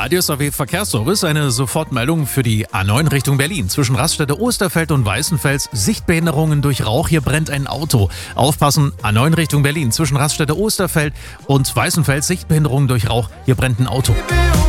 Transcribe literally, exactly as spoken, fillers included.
Radio S A W Verkehrsservice, eine Sofortmeldung für die A neun Richtung Berlin. Zwischen Raststätte Osterfeld und Weißenfels Sichtbehinderungen durch Rauch. Hier brennt ein Auto. Aufpassen, A neun Richtung Berlin. Zwischen Raststätte Osterfeld und Weißenfels Sichtbehinderungen durch Rauch. Hier brennt ein Auto.